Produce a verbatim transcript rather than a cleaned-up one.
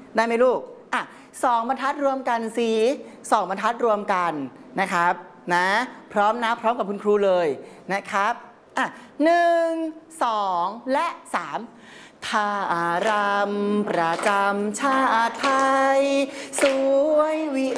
ได้ไหมลูกอ่ะสองบรรทัดรวมกันสิสองบรรทัดรวมกันนะครับนะพร้อมนะพร้อมกับคุณครูเลยนะครับอ่ะหนึ่งสองและสามท่ารำประจำชาติไทยสวยวิ